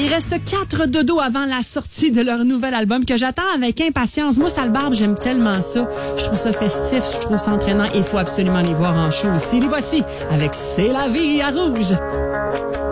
Il reste 4 dodos avant la sortie de leur nouvel album que j'attends avec impatience. Moi, Sale Barbe, j'aime tellement ça. Je trouve ça festif, je trouve ça entraînant. Il faut absolument les voir en show aussi. Les voici avec C'est la vie à Rouge.